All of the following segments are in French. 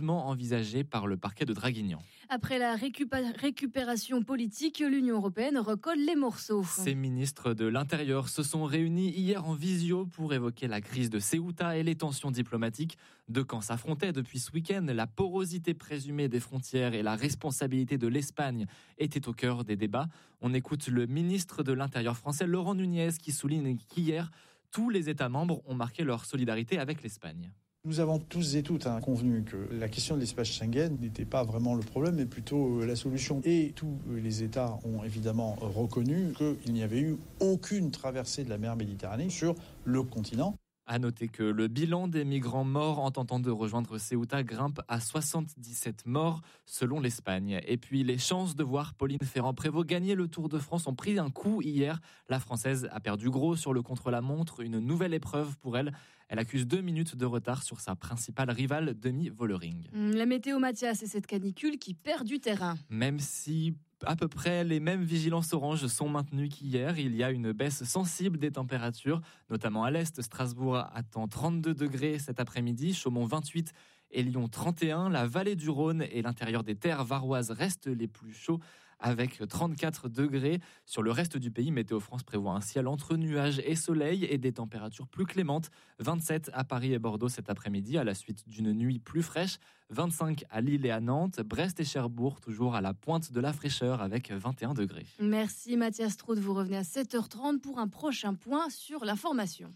sérieusement envisagée par le parquet de Draguignan. Après la récupération politique, l'Union européenne recolle les morceaux. Ces ministres de l'Intérieur se sont réunis hier en visio pour évoquer la crise de Ceuta et les tensions diplomatiques. Deux camps s'affrontaient depuis ce week-end. La porosité présumée des frontières et la responsabilité de l'Espagne étaient au cœur des débats. On écoute le ministre de l'Intérieur français, Laurent Nunez, qui souligne qu'hier, tous les États membres ont marqué leur solidarité avec l'Espagne. Nous avons tous et toutes convenu que la question de l'espace Schengen n'était pas vraiment le problème, mais plutôt la solution. Et tous les États ont évidemment reconnu qu'il n'y avait eu aucune traversée de la mer Méditerranée sur le continent. À noter que le bilan des migrants morts en tentant de rejoindre Ceuta grimpe à 77 morts selon l'Espagne. Et puis les chances de voir Pauline Ferrand-Prévot gagner le Tour de France ont pris un coup hier. La Française a perdu gros sur le contre-la-montre, une nouvelle épreuve pour elle. Elle accuse 2 minutes de retard sur sa principale rivale, Demi Vollering. La météo, Mathias, et cette canicule qui perd du terrain. Même si à peu près les mêmes vigilances oranges sont maintenues qu'hier. Il y a une baisse sensible des températures, notamment à l'est. Strasbourg attend 32 degrés cet après-midi, Chaumont 28 et Lyon 31. La vallée du Rhône et l'intérieur des terres varoises restent les plus chauds avec 34 degrés. Sur le reste du pays, Météo France prévoit un ciel entre nuages et soleil et des températures plus clémentes. 27 à Paris et Bordeaux cet après-midi à la suite d'une nuit plus fraîche. 25 à Lille et à Nantes. Brest et Cherbourg toujours à la pointe de la fraîcheur avec 21 degrés. Merci Mathias Straude, vous revenez à 7h30 pour un prochain point sur l'information.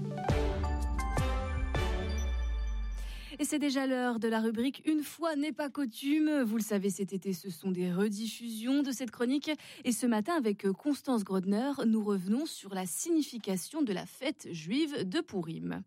Et c'est déjà l'heure de la rubrique Une fois n'est pas coutume. Vous le savez, cet été, ce sont des rediffusions de cette chronique. Et ce matin, avec Constance Grodner, nous revenons sur la signification de la fête juive de Pourim.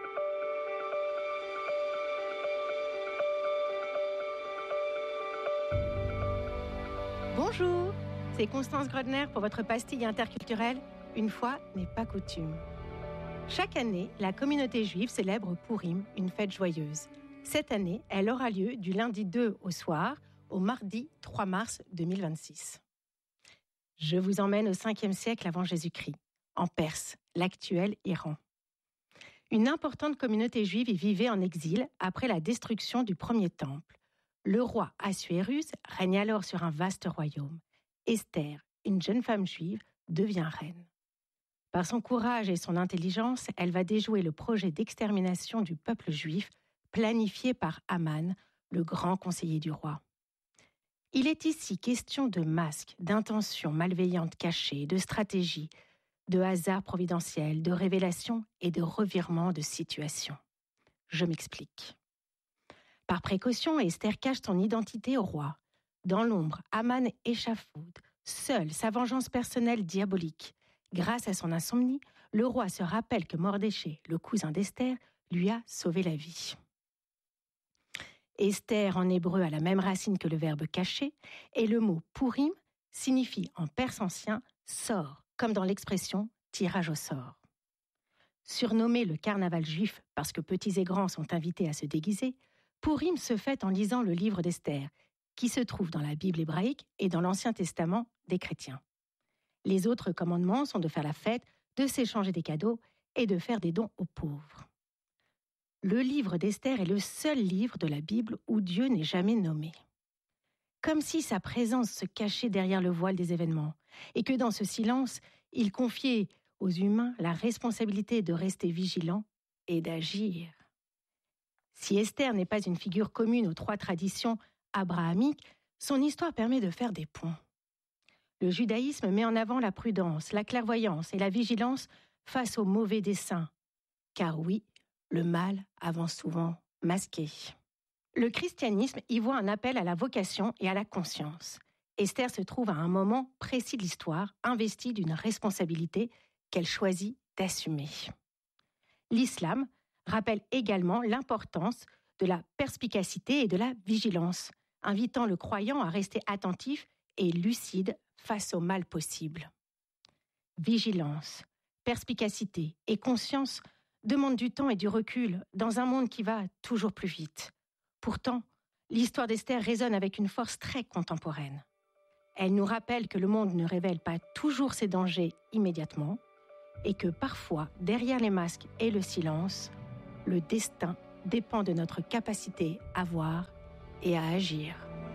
Bonjour, c'est Constance Grodner pour votre pastille interculturelle. Une fois n'est pas coutume. Chaque année, la communauté juive célèbre Pourim, une fête joyeuse. Cette année, elle aura lieu du lundi 2 au soir au mardi 3 mars 2026. Je vous emmène au 5e siècle avant Jésus-Christ, en Perse, l'actuel Iran. Une importante communauté juive y vivait en exil après la destruction du premier temple. Le roi Assuérus règne alors sur un vaste royaume. Esther, une jeune femme juive, devient reine. Par son courage et son intelligence, elle va déjouer le projet d'extermination du peuple juif planifié par Haman, le grand conseiller du roi. Il est ici question de masques, d'intentions malveillantes cachées, de stratégies, de hasard providentiel, de révélations et de revirements de situation. Je m'explique. Par précaution, Esther cache son identité au roi. Dans l'ombre, Haman échafaude, seul sa vengeance personnelle diabolique. Grâce à son insomnie, le roi se rappelle que Mordéché, le cousin d'Esther, lui a sauvé la vie. Esther en hébreu a la même racine que le verbe cacher, et le mot Pourim signifie en perse ancien sort, comme dans l'expression tirage au sort. Surnommé le carnaval juif parce que petits et grands sont invités à se déguiser, Pourim se fête en lisant le livre d'Esther, qui se trouve dans la Bible hébraïque et dans l'Ancien Testament des chrétiens. Les autres commandements sont de faire la fête, de s'échanger des cadeaux et de faire des dons aux pauvres. Le livre d'Esther est le seul livre de la Bible où Dieu n'est jamais nommé. Comme si sa présence se cachait derrière le voile des événements et que dans ce silence, il confiait aux humains la responsabilité de rester vigilants et d'agir. Si Esther n'est pas une figure commune aux 3 traditions abrahamiques, son histoire permet de faire des ponts. Le judaïsme met en avant la prudence, la clairvoyance et la vigilance face aux mauvais desseins. Car oui, le mal avance souvent masqué. Le christianisme y voit un appel à la vocation et à la conscience. Esther se trouve à un moment précis de l'histoire, investie d'une responsabilité qu'elle choisit d'assumer. L'islam rappelle également l'importance de la perspicacité et de la vigilance, invitant le croyant à rester attentif et lucide face au mal possible. Vigilance, perspicacité et conscience demandent du temps et du recul dans un monde qui va toujours plus vite. Pourtant, l'histoire d'Esther résonne avec une force très contemporaine. Elle nous rappelle que le monde ne révèle pas toujours ses dangers immédiatement et que parfois, derrière les masques et le silence, le destin dépend de notre capacité à voir et à agir.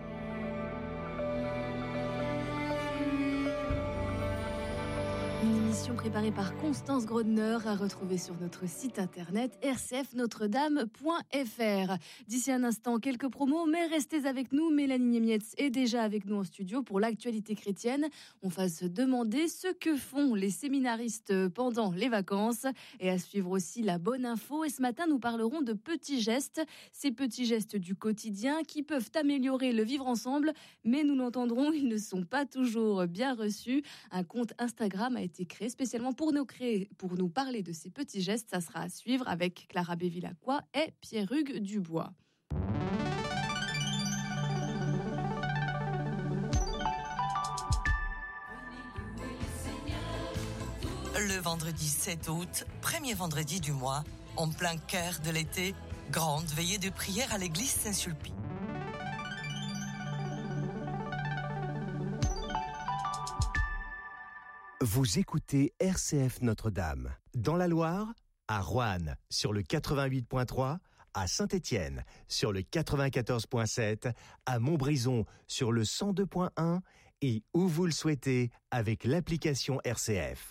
Une émission préparée par Constance Grodner à retrouver sur notre site internet rcfnotredame.fr. D'ici un instant, quelques promos, mais restez avec nous. Mélanie Niemetz est déjà avec nous en studio pour l'actualité chrétienne. On va se demander ce que font les séminaristes pendant les vacances et à suivre aussi la bonne info. Et ce matin, nous parlerons de petits gestes, ces petits gestes du quotidien qui peuvent améliorer le vivre ensemble, mais nous l'entendrons, ils ne sont pas toujours bien reçus. Un compte Instagram a été créé spécialement pour nous parler de ces petits gestes. Ça sera à suivre avec Clara Bévilacqua et Pierre-Hugues Dubois. Le vendredi 7 août, premier vendredi du mois, en plein cœur de l'été, grande veillée de prière à l'église Saint-Sulpice. Vous écoutez RCF Notre-Dame. Dans la Loire, à Roanne, sur le 88.3, à Saint-Étienne, sur le 94.7, à Montbrison, sur le 102.1 et où vous le souhaitez, avec l'application RCF.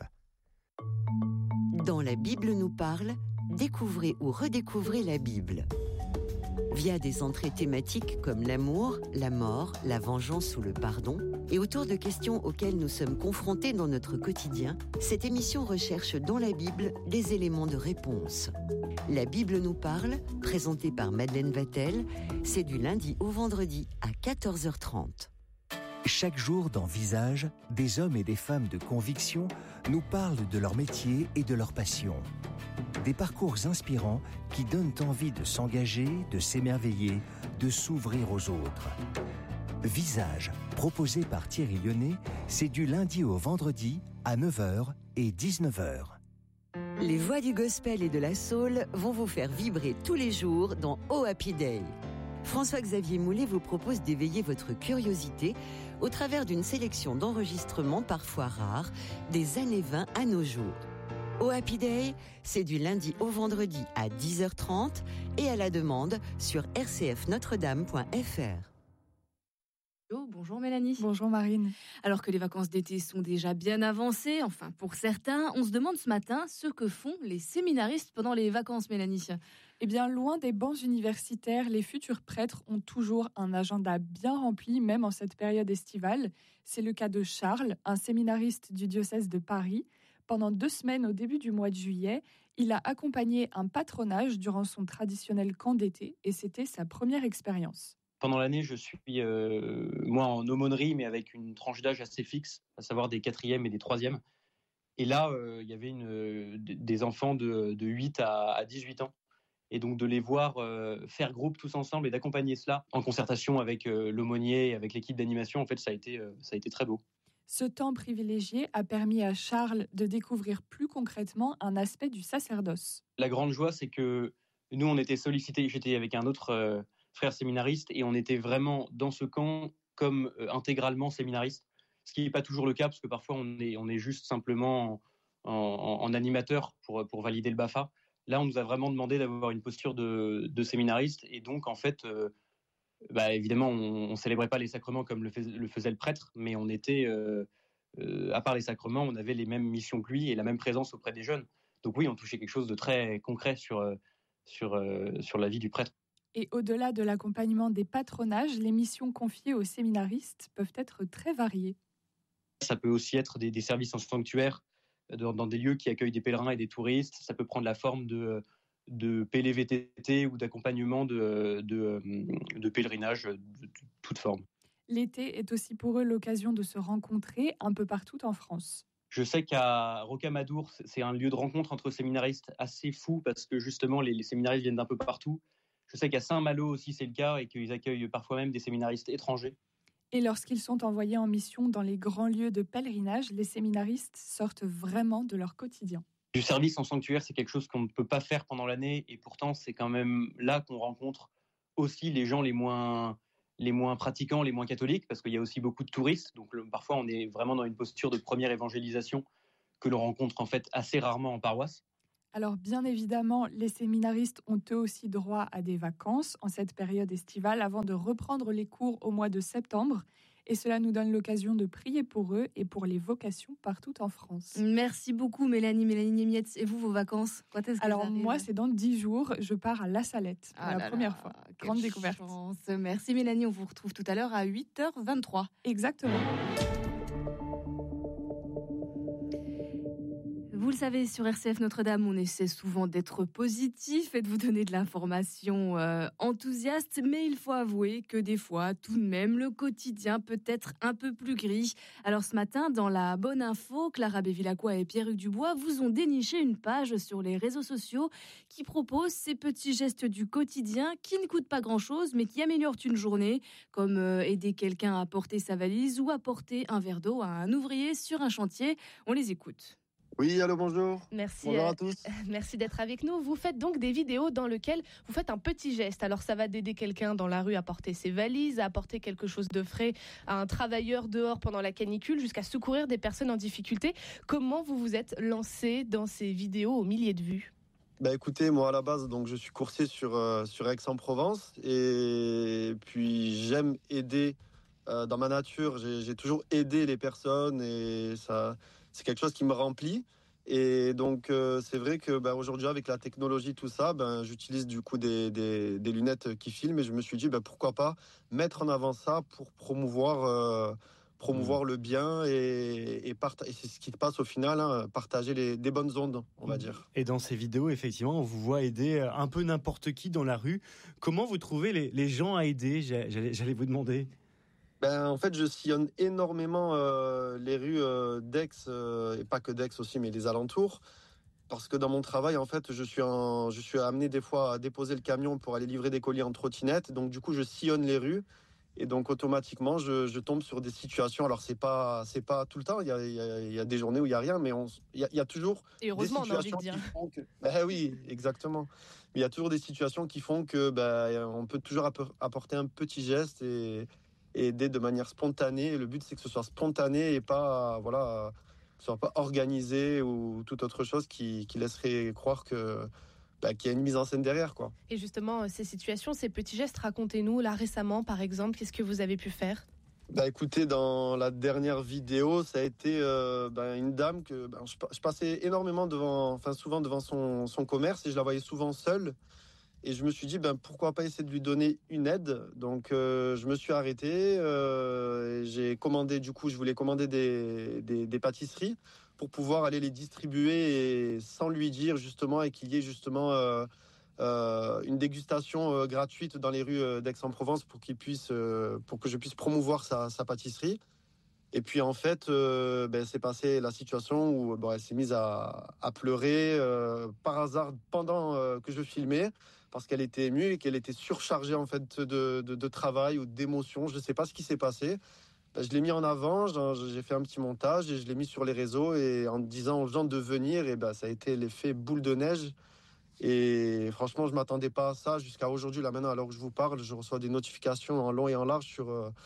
Dans la Bible nous parle, découvrez ou redécouvrez la Bible. Via des entrées thématiques comme l'amour, la mort, la vengeance ou le pardon, et autour de questions auxquelles nous sommes confrontés dans notre quotidien, cette émission recherche dans la Bible des éléments de réponse. La Bible nous parle, présentée par Madeleine Vatel, c'est du lundi au vendredi à 14h30. Chaque jour dans Visage, des hommes et des femmes de conviction nous parlent de leur métier et de leur passion. Des parcours inspirants qui donnent envie de s'engager, de s'émerveiller, de s'ouvrir aux autres. Visage, proposé par Thierry Lyonnais, c'est du lundi au vendredi à 9h et 19h. Les voix du gospel et de la soul vont vous faire vibrer tous les jours dans Oh Happy Day. François-Xavier Moulet vous propose d'éveiller votre curiosité au travers d'une sélection d'enregistrements parfois rares des années 20 à nos jours. Oh Happy Day, c'est du lundi au vendredi à 10h30 et à la demande sur rcfnotredame.fr. Bonjour Mélanie. Bonjour Marine. Alors que les vacances d'été sont déjà bien avancées, enfin pour certains, on se demande ce matin ce que font les séminaristes pendant les vacances, Mélanie. Eh bien, loin des bancs universitaires, les futurs prêtres ont toujours un agenda bien rempli, même en cette période estivale. C'est le cas de Charles, un séminariste du diocèse de Paris. Pendant 2 semaines au début du mois de juillet, il a accompagné un patronage durant son traditionnel camp d'été et c'était sa première expérience. Pendant l'année, je suis moi en aumônerie, mais avec une tranche d'âge assez fixe, à savoir des 4e et des 3e. Et là, il y avait des enfants de 8 à 18 ans. Et donc de les voir faire groupe tous ensemble et d'accompagner cela en concertation avec l'aumônier et avec l'équipe d'animation, en fait, ça a été très beau. Ce temps privilégié a permis à Charles de découvrir plus concrètement un aspect du sacerdoce. La grande joie, c'est que nous, on était sollicités, j'étais avec un autre frère séminariste, et on était vraiment dans ce camp comme intégralement séminariste, ce qui n'est pas toujours le cas, parce que parfois on est juste simplement en animateur pour valider le BAFA. Là, on nous a vraiment demandé d'avoir une posture de séminariste, et donc en fait, évidemment, on ne célébrait pas les sacrements comme le faisait le prêtre, mais on était, à part les sacrements, on avait les mêmes missions que lui et la même présence auprès des jeunes. Donc oui, on touchait quelque chose de très concret sur la vie du prêtre. Et au-delà de l'accompagnement des patronages, les missions confiées aux séminaristes peuvent être très variées. Ça peut aussi être des services en sanctuaire, dans des lieux qui accueillent des pèlerins et des touristes. Ça peut prendre la forme de PLVTT ou d'accompagnement de pèlerinage de toute forme. L'été est aussi pour eux l'occasion de se rencontrer un peu partout en France. Je sais qu'à Rocamadour, c'est un lieu de rencontre entre séminaristes assez fou, parce que justement, les séminaristes viennent d'un peu partout. Je sais qu'à Saint-Malo aussi, c'est le cas, et qu'ils accueillent parfois même des séminaristes étrangers. Et lorsqu'ils sont envoyés en mission dans les grands lieux de pèlerinage, les séminaristes sortent vraiment de leur quotidien. Du service en sanctuaire, c'est quelque chose qu'on ne peut pas faire pendant l'année, et pourtant, c'est quand même là qu'on rencontre aussi les gens les moins pratiquants, les moins catholiques, parce qu'il y a aussi beaucoup de touristes. Donc parfois, on est vraiment dans une posture de première évangélisation que l'on rencontre en fait assez rarement en paroisse. Alors bien évidemment, les séminaristes ont eux aussi droit à des vacances en cette période estivale avant de reprendre les cours au mois de septembre. Et cela nous donne l'occasion de prier pour eux et pour les vocations partout en France. Merci beaucoup Mélanie Niemietz. Et vous, vos vacances, quand est-ce que Alors moi, c'est dans 10 jours, je pars à La Salette pour la première fois. Grande découverte. Chance. Merci Mélanie, on vous retrouve tout à l'heure à 8h23. Exactement. Vous le savez, sur RCF Notre-Dame, on essaie souvent d'être positif et de vous donner de l'information enthousiaste, mais il faut avouer que des fois, tout de même, le quotidien peut être un peu plus gris. Alors ce matin, dans la Bonne Info, Clara Bévilacqua et Pierre-Hugues Dubois vous ont déniché une page sur les réseaux sociaux qui propose ces petits gestes du quotidien qui ne coûtent pas grand-chose, mais qui améliorent une journée, comme aider quelqu'un à porter sa valise ou apporter un verre d'eau à un ouvrier sur un chantier. On les écoute. Oui, allô, bonjour. Merci, bonjour à tous. Merci d'être avec nous. Vous faites donc des vidéos dans lesquelles vous faites un petit geste. Alors ça va d'aider quelqu'un dans la rue à porter ses valises, à apporter quelque chose de frais à un travailleur dehors pendant la canicule, jusqu'à secourir des personnes en difficulté. Comment vous vous êtes lancé dans ces vidéos aux milliers de vues ? Écoutez, moi à la base, donc je suis coursier sur Aix-en-Provence et puis j'aime aider dans ma nature. J'ai toujours aidé les personnes et ça... C'est quelque chose qui me remplit. Et donc, c'est vrai que aujourd'hui, avec la technologie, tout ça, j'utilise du coup des lunettes qui filment. Et je me suis dit, pourquoi pas mettre en avant ça pour promouvoir le bien et c'est ce qui se passe au final, partager des bonnes ondes, on va dire. Et dans ces vidéos, effectivement, on vous voit aider un peu n'importe qui dans la rue. Comment vous trouvez les gens à aider ? J'allais vous demander. En fait, je sillonne énormément les rues d'Aix, et pas que d'Aix aussi, mais les alentours. Parce que dans mon travail, en fait, je suis amené des fois à déposer le camion pour aller livrer des colis en trottinette. Donc, du coup, je sillonne les rues. Et donc, automatiquement, je tombe sur des situations. Alors, c'est pas tout le temps. Il y a des journées où il n'y a rien, mais il y a toujours et heureusement, des situations qui font que... oui, exactement. Mais il y a toujours des situations qui font que on peut toujours apporter un petit geste et aider de manière spontanée. Le but, c'est que ce soit spontané et pas, que ce soit pas organisé ou toute autre chose qui laisserait croire qu'il y a une mise en scène derrière, quoi. Et justement, ces situations, ces petits gestes, racontez-nous, là récemment, par exemple, qu'est-ce que vous avez pu faire ? Écoutez, dans la dernière vidéo, ça a été une dame que je passais énormément souvent devant son commerce et je la voyais souvent seule. Et je me suis dit, pourquoi pas essayer de lui donner une aide. Donc, je me suis arrêté. J'ai commandé, du coup, je voulais commander des pâtisseries pour pouvoir aller les distribuer et sans lui dire, justement, et qu'il y ait justement une dégustation gratuite dans les rues d'Aix-en-Provence pour que je puisse promouvoir sa pâtisserie. Et puis, en fait, c'est passé la situation où elle s'est mise à pleurer par hasard pendant que je filmais, parce qu'elle était émue et qu'elle était surchargée en fait de travail ou d'émotions. Je ne sais pas ce qui s'est passé. Je l'ai mis en avant, j'ai fait un petit montage et je l'ai mis sur les réseaux et en disant aux gens de venir, et ça a été l'effet boule de neige. Et franchement, je ne m'attendais pas à ça jusqu'à aujourd'hui. Là maintenant, alors que je vous parle, je reçois des notifications en long et en large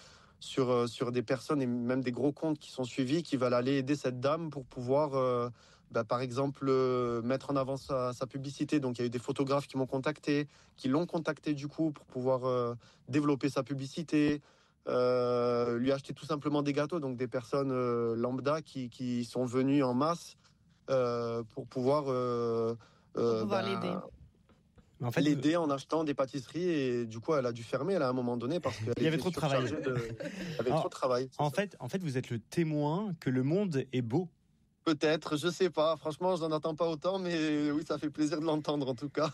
sur des personnes et même des gros comptes qui sont suivis, qui veulent aller aider cette dame pour pouvoir... par exemple, mettre en avant sa publicité. Donc, il y a eu des photographes qui l'ont contacté du coup pour pouvoir développer sa publicité, lui acheter tout simplement des gâteaux. Donc, des personnes lambda qui sont venues en masse pour pouvoir l'aider. En fait, l'aider en achetant des pâtisseries et du coup elle a dû fermer à un moment donné parce qu'il y avait trop de travail. Trop de travail. En fait, vous êtes le témoin que le monde est beau. Peut-être, je sais pas. Franchement, je n'en attends pas autant, mais oui, ça fait plaisir de l'entendre en tout cas.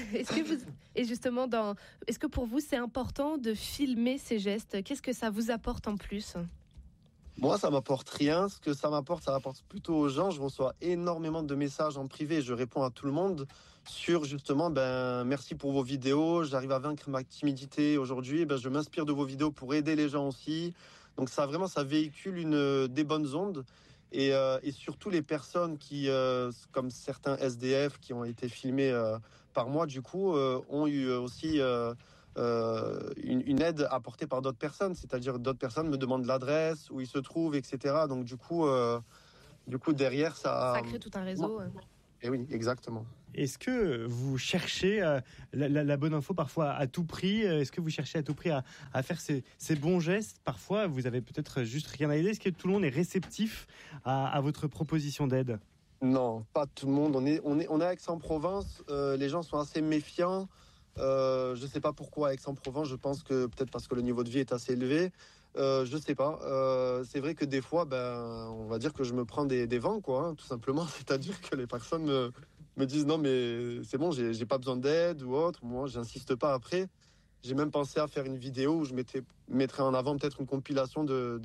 Est-ce que pour vous c'est important de filmer ces gestes ? Qu'est-ce que ça vous apporte en plus ? Moi, ça m'apporte rien. Ce que ça m'apporte plutôt aux gens. Je reçois énormément de messages en privé. Je réponds à tout le monde sur justement, merci pour vos vidéos. J'arrive à vaincre ma timidité aujourd'hui. Je m'inspire de vos vidéos pour aider les gens aussi. Donc ça véhicule des bonnes ondes. Et surtout les personnes qui, comme certains SDF qui ont été filmés par moi, du coup, ont eu aussi une aide apportée par d'autres personnes. C'est-à-dire d'autres personnes me demandent l'adresse, où ils se trouvent, etc. Donc du coup derrière, ça crée tout un réseau. Et oui, exactement. Est-ce que vous cherchez la bonne info parfois à tout prix? Est-ce que vous cherchez à tout prix à faire ces bons gestes? Parfois, vous avez peut-être juste rien à aider. Est-ce que tout le monde est réceptif à votre proposition d'aide? Non, pas tout le monde. On est à Aix-en-Provence. Les gens sont assez méfiants. Je ne sais pas pourquoi à Aix-en-Provence. Je pense que peut-être parce que le niveau de vie est assez élevé. Je ne sais pas. C'est vrai que des fois, on va dire que je me prends des vents, quoi, hein, tout simplement. C'est-à-dire que les personnes me disent non, mais c'est bon, j'ai pas besoin d'aide ou autre. Moi, j'insiste pas après. J'ai même pensé à faire une vidéo où je mettrais en avant peut-être une compilation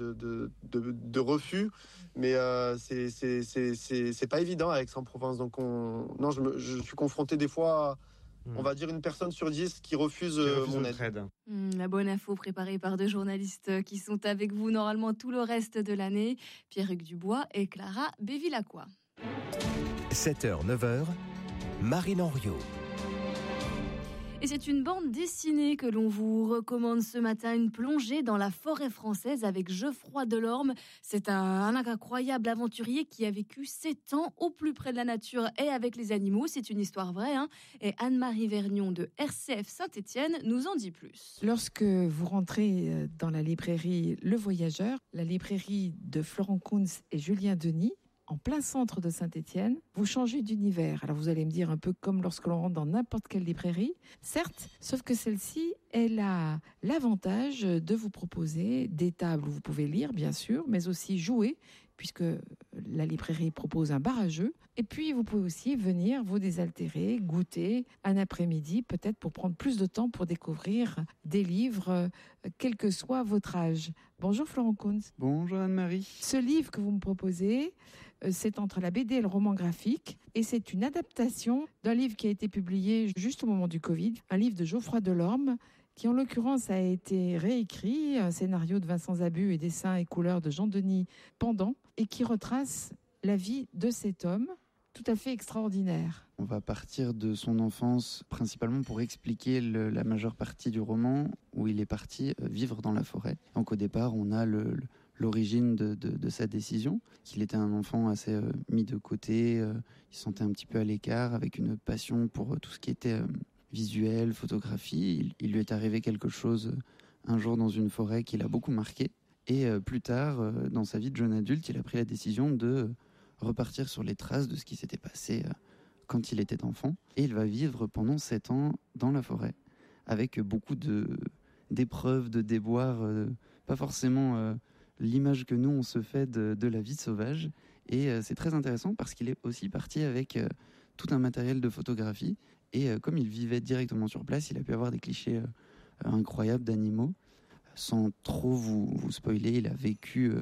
de refus, mais c'est pas évident à Aix-en-Provence. Donc non, je suis confronté des fois à, on va dire, une personne sur 10 qui refuse mon aide. La bonne info préparée par 2 journalistes qui sont avec vous normalement tout le reste de l'année, Pierre-Hugues Dubois et Clara Bévilacqua. 7h, 9h, Marine Henriot. Et c'est une bande dessinée que l'on vous recommande ce matin, une plongée dans la forêt française avec Geoffroy Delorme. C'est un incroyable aventurier qui a vécu 7 ans au plus près de la nature et avec les animaux. C'est une histoire vraie, hein. Et Anne-Marie Vergnon de RCF Saint-Étienne nous en dit plus. Lorsque vous rentrez dans la librairie Le Voyageur, la librairie de Florent Kuntz et Julien Denis, en plein centre de Saint-Étienne, vous changez d'univers. Alors vous allez me dire un peu comme lorsque l'on rentre dans n'importe quelle librairie, certes, sauf que celle-ci, elle a l'avantage de vous proposer des tables où vous pouvez lire, bien sûr, mais aussi jouer, puisque la librairie propose un bar à jeux. Et puis vous pouvez aussi venir vous désaltérer, goûter un après-midi, peut-être pour prendre plus de temps pour découvrir des livres, quel que soit votre âge. Bonjour Florent Kuntz. Bonjour Anne-Marie. Ce livre que vous me proposez, c'est entre la BD et le roman graphique, et c'est une adaptation d'un livre qui a été publié juste au moment du Covid, un livre de Geoffroy Delorme, qui en l'occurrence a été réécrit, un scénario de Vincent Zabu et dessins et couleurs de Jean-Denis Pendant, et qui retrace la vie de cet homme tout à fait extraordinaire. On va partir de son enfance principalement pour expliquer la majeure partie du roman où il est parti vivre dans la forêt. Donc au départ, on a l'origine de sa décision, qu'il était un enfant assez mis de côté, il se sentait un petit peu à l'écart, avec une passion pour tout ce qui était visuel, photographie. Il lui est arrivé quelque chose un jour dans une forêt qui l'a beaucoup marqué. Et plus tard, dans sa vie de jeune adulte, il a pris la décision de repartir sur les traces de ce qui s'était passé quand il était enfant. Et il va vivre pendant 7 ans dans la forêt, avec beaucoup d'épreuves, de déboires, pas forcément l'image que nous, on se fait de la vie sauvage. Et c'est très intéressant parce qu'il est aussi parti avec tout un matériel de photographie. Et comme il vivait directement sur place, il a pu avoir des clichés incroyables d'animaux. Sans trop vous spoiler, il a vécu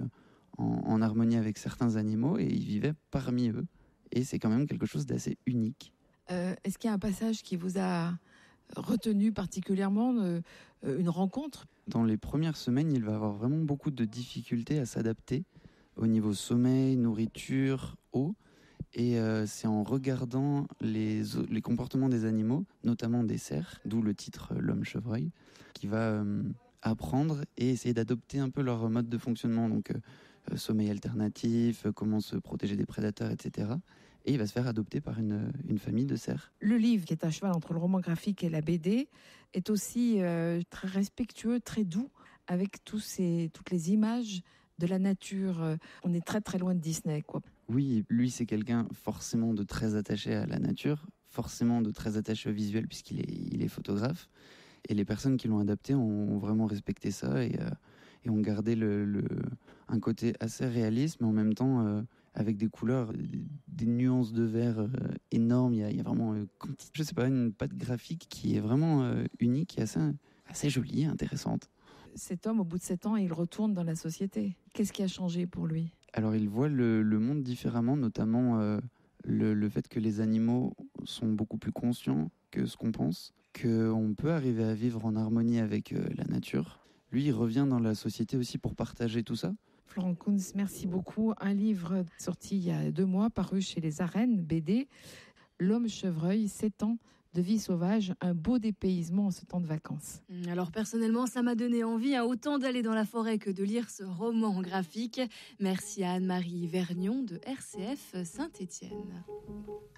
en harmonie avec certains animaux et il vivait parmi eux. Et c'est quand même quelque chose d'assez unique. Est-ce qu'il y a un passage qui vous a retenu particulièrement, une rencontre? Dans les premières semaines, il va avoir vraiment beaucoup de difficultés à s'adapter au niveau sommeil, nourriture, eau. Et c'est en regardant les comportements des animaux, notamment des cerfs, d'où le titre L'homme-chevreuil, qui va apprendre et essayer d'adopter un peu leur mode de fonctionnement. Donc sommeil alternatif, comment se protéger des prédateurs, etc. Et il va se faire adopter par une famille de cerfs. Le livre, qui est à cheval entre le roman graphique et la BD, est aussi très respectueux, très doux, avec toutes les images de la nature. On est très très loin de Disney, quoi. Oui, lui c'est quelqu'un forcément de très attaché à la nature, forcément de très attaché au visuel puisqu'il est photographe. Et les personnes qui l'ont adapté ont vraiment respecté ça et ont gardé un côté assez réaliste, mais en même temps avec des couleurs, des nuances de vert énormes. Il y a vraiment, je sais pas, une patte graphique qui est vraiment unique et assez jolie et intéressante. Cet homme, au bout de 7 ans, il retourne dans la société. Qu'est-ce qui a changé pour lui ? Alors il voit le monde différemment, notamment le fait que les animaux sont beaucoup plus conscients que ce qu'on pense, qu'on peut arriver à vivre en harmonie avec la nature. Lui, il revient dans la société aussi pour partager tout ça. Florent Kuntz, merci beaucoup. Un livre sorti il y a 2 mois, paru chez les Arènes, BD, L'homme-chevreuil, 7 ans de vie sauvage, un beau dépaysement en ce temps de vacances. Alors personnellement, ça m'a donné envie autant d'aller dans la forêt que de lire ce roman graphique. Merci à Anne-Marie Vergnon de RCF Saint-Étienne.